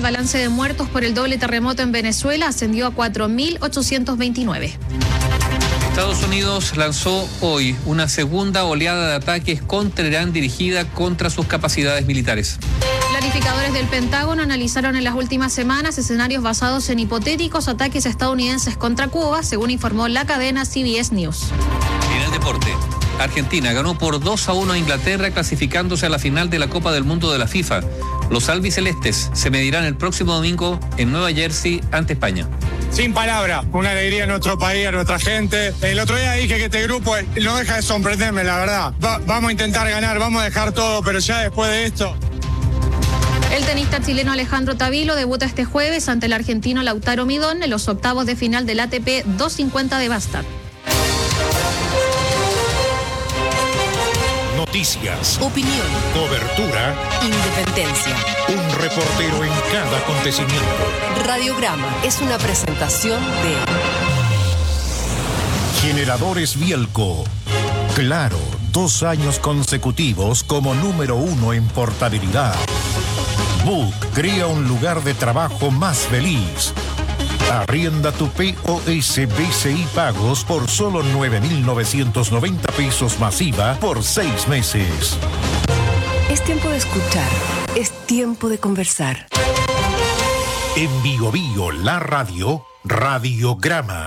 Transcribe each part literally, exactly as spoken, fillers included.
balance de muertos por el doble terremoto en Venezuela ascendió a cuatro mil ochocientos veintinueve. Estados Unidos lanzó hoy una segunda oleada de ataques contra Irán dirigida contra sus capacidades militares. Planificadores del Pentágono analizaron en las últimas semanas escenarios basados en hipotéticos ataques estadounidenses contra Cuba, según informó la cadena C B S News. En el deporte, Argentina ganó por dos a uno a Inglaterra, clasificándose a la final de la Copa del Mundo de la FIFA. Los albicelestes se medirán el próximo domingo en Nueva Jersey ante España. Sin palabras, una alegría a nuestro país, a nuestra gente. El otro día dije que este grupo no deja de sorprenderme, la verdad. Va, vamos a intentar ganar, vamos a dejar todo, pero ya después de esto... El tenista chileno Alejandro Tavilo debuta este jueves ante el argentino Lautaro Midón en los octavos de final del A T P doscientos cincuenta de Bastad. Noticias, opinión, cobertura, independencia. Un reportero en cada acontecimiento. Radiograma es una presentación de Generadores Bielco. Claro, dos años consecutivos como número uno en portabilidad. Book crea un lugar de trabajo más feliz. Arrienda tu P O S B C I pagos por solo nueve mil novecientos noventa pesos masiva por seis meses. Es tiempo de escuchar, es tiempo de conversar. En Bio Bio, la radio, Radiograma.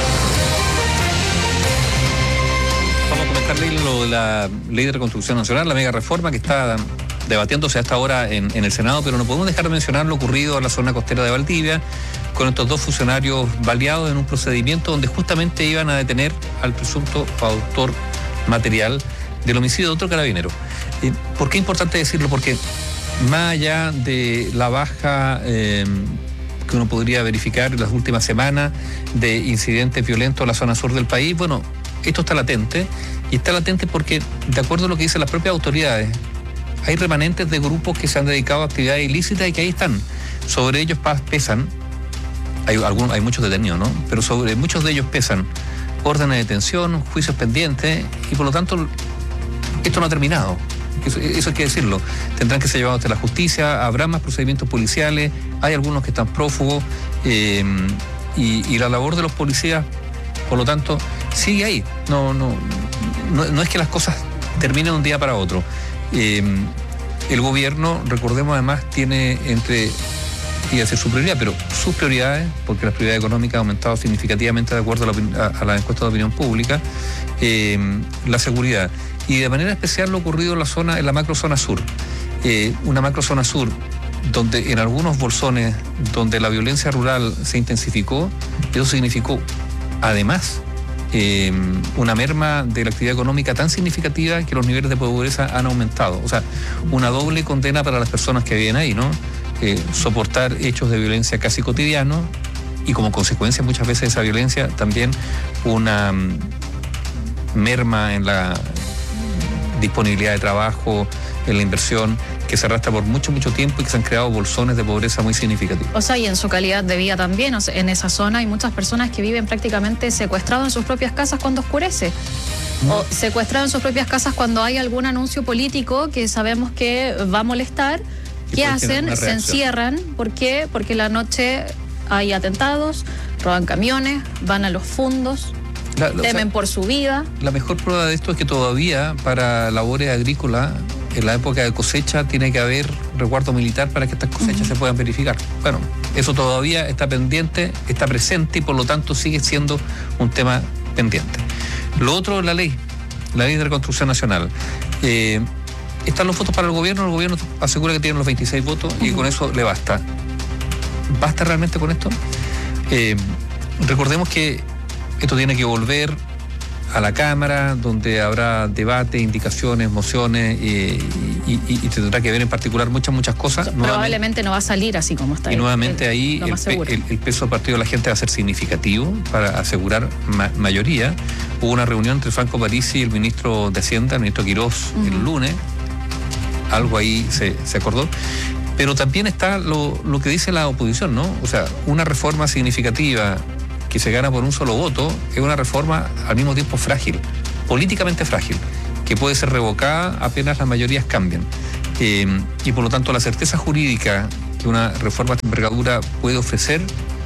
Vamos a comentarle lo de la Ley de Reconstrucción Nacional, la mega reforma que está debatiéndose hasta ahora en, en el Senado, pero no podemos dejar de mencionar lo ocurrido en la zona costera de Valdivia, con estos dos funcionarios baleados en un procedimiento donde justamente iban a detener al presunto autor material del homicidio de otro carabinero. Eh, ¿Por qué es importante decirlo? Porque más allá de la baja eh, que uno podría verificar en las últimas semanas de incidentes violentos en la zona sur del país, bueno, esto está latente, y está latente porque, de acuerdo a lo que dicen las propias autoridades, hay remanentes de grupos que se han dedicado a actividades ilícitas y que ahí están. Sobre ellos pesan, hay, algunos, hay muchos detenidos, ¿no? Pero sobre muchos de ellos pesan órdenes de detención, juicios pendientes, y por lo tanto, esto no ha terminado. Eso, eso hay que decirlo. Tendrán que ser llevados ante la justicia, habrá más procedimientos policiales, hay algunos que están prófugos, eh, y, y la labor de los policías, por lo tanto, sigue ahí. No, no, no, no es que las cosas terminen de un día para otro. Eh, el gobierno, recordemos además, tiene entre, iba a ser su prioridad, pero sus prioridades, porque la prioridad económica ha aumentado significativamente de acuerdo a la, a, a la encuesta de opinión pública, eh, la seguridad. Y de manera especial lo ocurrido en la zona, en la macrozona sur. Eh, una macrozona sur donde en algunos bolsones, donde la violencia rural se intensificó, eso significó, además, Eh, una merma de la actividad económica tan significativa que los niveles de pobreza han aumentado. O sea, una doble condena para las personas que viven ahí, ¿no? Eh, soportar hechos de violencia casi cotidianos y como consecuencia muchas veces de esa violencia también una um, merma en la disponibilidad de trabajo, en la inversión, que se arrastra por mucho, mucho tiempo y que se han creado bolsones de pobreza muy significativos. O sea, y en su calidad de vida también, o sea, en esa zona hay muchas personas que viven prácticamente secuestrados en sus propias casas cuando oscurece. ¿Mm? O secuestrados en sus propias casas cuando hay algún anuncio político que sabemos que va a molestar. ¿Qué hacen? Se encierran. ¿Por qué? Porque la noche hay atentados, roban camiones, van a los fondos, la, la, temen o sea, por su vida. La mejor prueba de esto es que todavía para labores agrícolas, en la época de cosecha, tiene que haber resguardo militar para que estas cosechas uh-huh. se puedan verificar. Bueno, eso todavía está pendiente, está presente y por lo tanto sigue siendo un tema pendiente. Lo otro es la ley, la ley de reconstrucción nacional. Eh, están los votos para el gobierno, el gobierno asegura que tiene los veintiséis votos y uh-huh. con eso le basta. ¿Basta realmente con esto? Eh, recordemos que esto tiene que volver a la Cámara, donde habrá debate, indicaciones, mociones, eh, y, y, y tendrá que ver en particular muchas, muchas cosas. Probablemente no va a salir así como está. Y el, nuevamente el, ahí el, el, el peso del partido de la gente va a ser significativo para asegurar ma- mayoría. Hubo una reunión entre Franco Parisi y el ministro de Hacienda, el ministro Quirós, uh-huh. el lunes. Algo ahí se, se acordó. Pero también está lo, lo que dice la oposición, ¿no? O sea, una reforma significativa que se gana por un solo voto es una reforma al mismo tiempo frágil, políticamente frágil, que puede ser revocada apenas las mayorías cambian. Eh, y por lo tanto la certeza jurídica que una reforma de esta envergadura puede ofrecer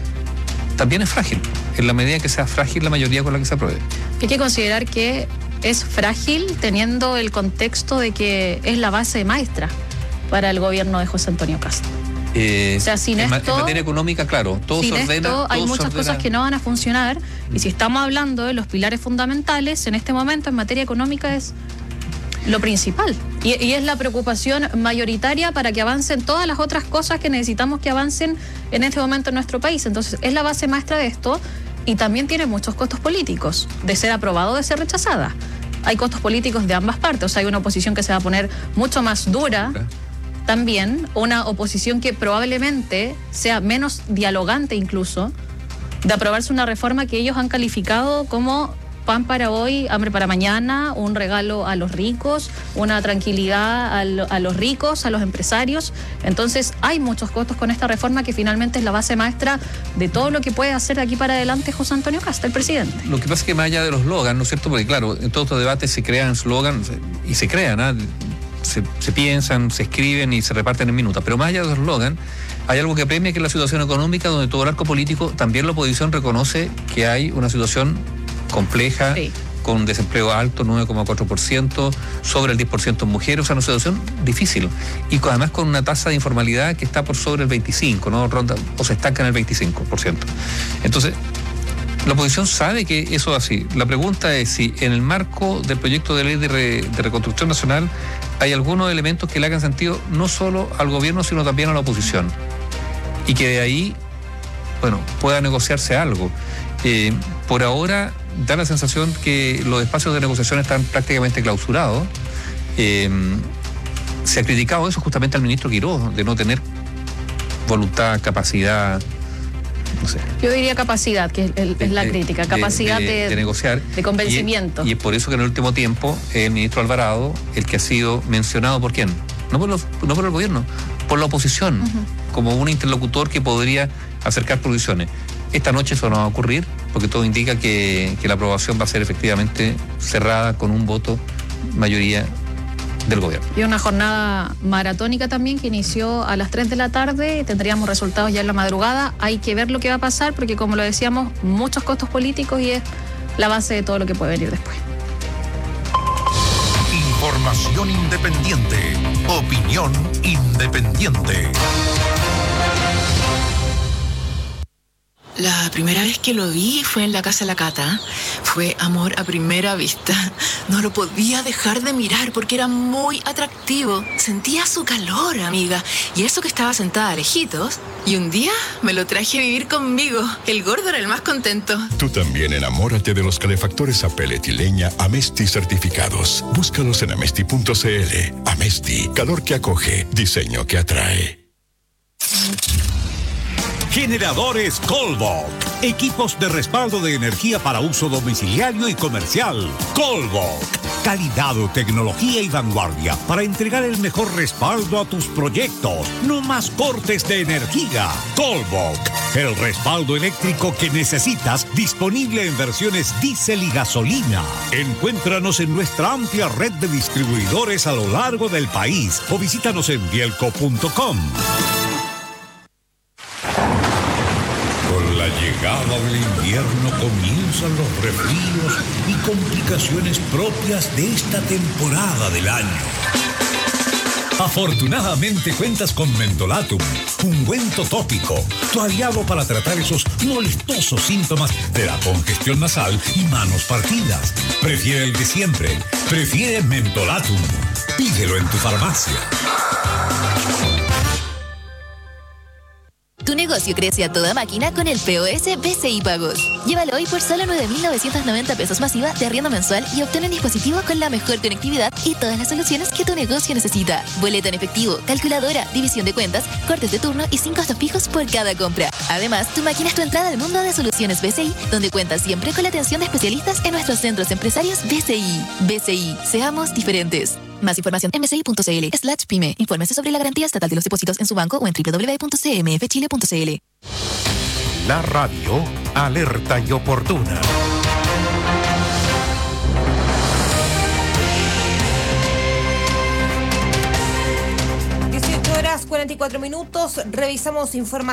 también es frágil, en la medida que sea frágil la mayoría con la que se apruebe. Hay que considerar que es frágil teniendo el contexto de que es la base maestra para el gobierno de José Antonio Kast. Eh, o sea, sin en, esto, en materia económica, claro, todo sin se ordena. Esto, todo hay se muchas ordena. cosas que no van a funcionar. Y si estamos hablando de los pilares fundamentales, en este momento en materia económica es lo principal. Y, y es la preocupación mayoritaria para que avancen todas las otras cosas que necesitamos que avancen en este momento en nuestro país. Entonces, es la base maestra de esto y también tiene muchos costos políticos, de ser aprobado o de ser rechazada. Hay costos políticos de ambas partes. O sea, hay una oposición que se va a poner mucho más dura. También una oposición que probablemente sea menos dialogante incluso de aprobarse una reforma que ellos han calificado como pan para hoy, hambre para mañana, un regalo a los ricos, una tranquilidad a, lo, a los ricos, a los empresarios. Entonces hay muchos costos con esta reforma que finalmente es la base maestra de todo lo que puede hacer de aquí para adelante José Antonio Kast, el presidente. Lo que pasa es que más allá de los slogans, ¿no es cierto? Porque claro, en todos estos debates se crean slogans y se crean, ¿ah? Se, se piensan, se escriben y se reparten en minutos. Pero más allá de los slogans, hay algo que premia, que es la situación económica, donde todo el arco político, también la oposición reconoce que hay una situación compleja, sí, con un desempleo alto, nueve coma cuatro por ciento, sobre el diez por ciento en mujeres, o sea, una situación difícil. Y con, además con una tasa de informalidad que está por sobre el veinticinco, ¿no? Ronda, o se estanca en el veinticinco por ciento. Entonces, la oposición sabe que eso es así. La pregunta es si en el marco del proyecto de ley de, re, de reconstrucción nacional hay algunos elementos que le hagan sentido no solo al gobierno, sino también a la oposición. Y que de ahí, bueno, pueda negociarse algo. Eh, por ahora da la sensación que los espacios de negociación están prácticamente clausurados. Eh, se ha criticado eso justamente al ministro Quiroz, de no tener voluntad, capacidad, no sé. Yo diría capacidad, que es, el, es la de, crítica, capacidad de, de, de negociar. De convencimiento. Y, y es por eso que en el último tiempo el ministro Alvarado, el que ha sido mencionado por quién, no por, los, no por el gobierno, por la oposición, uh-huh, como un interlocutor que podría acercar posiciones. Esta noche eso no va a ocurrir, porque todo indica que, que la aprobación va a ser efectivamente cerrada con un voto mayoría del gobierno. Y una jornada maratónica también que inició a las tres de la tarde, tendríamos resultados ya en la madrugada. Hay que ver lo que va a pasar, porque como lo decíamos, muchos costos políticos y es la base de todo lo que puede venir después. Información independiente, opinión independiente. La primera vez que lo vi fue en la casa de la Cata. Fue amor a primera vista. No lo podía dejar de mirar porque era muy atractivo. Sentía su calor, amiga. Y eso que estaba sentada a lejitos. Y un día me lo traje a vivir conmigo. El gordo era el más contento. Tú también enamórate de los calefactores a pellet y leña Amesti certificados. Búscalos en amesti punto cl. Amesti, calor que acoge, diseño que atrae. Generadores Colbok. Equipos de respaldo de energía para uso domiciliario y comercial. Colbok. Calidad, tecnología y vanguardia para entregar el mejor respaldo a tus proyectos. No más cortes de energía. Colbok. El respaldo eléctrico que necesitas, disponible en versiones diésel y gasolina. Encuéntranos en nuestra amplia red de distribuidores a lo largo del país o visítanos en bielco punto com. Llegada del invierno comienzan los resfríos y complicaciones propias de esta temporada del año. Afortunadamente cuentas con Mentolatum, ungüento tópico, tu aliado para tratar esos molestosos síntomas de la congestión nasal y manos partidas. Prefiere el de siempre, prefiere Mentolatum. Pídelo en tu farmacia. Tu negocio crece a toda máquina con el P O S B C I Pagos. Llévalo hoy por solo nueve mil novecientos noventa pesos masiva de arriendo mensual y obtén un dispositivo con la mejor conectividad y todas las soluciones que tu negocio necesita. Boleta en efectivo, calculadora, división de cuentas, cortes de turno y sin costos fijos por cada compra. Además, tu máquina es tu entrada al mundo de soluciones B C I, donde cuentas siempre con la atención de especialistas en nuestros centros empresarios B C I. B C I, seamos diferentes. Más información en bci punto cl slash pyme. Infórmese sobre la garantía estatal de los depósitos en su banco o en doble u doble u doble u punto c m f chile punto c l. La radio alerta y oportuna. dieciocho horas, cuarenta veinticuatro minutos. Revisamos información.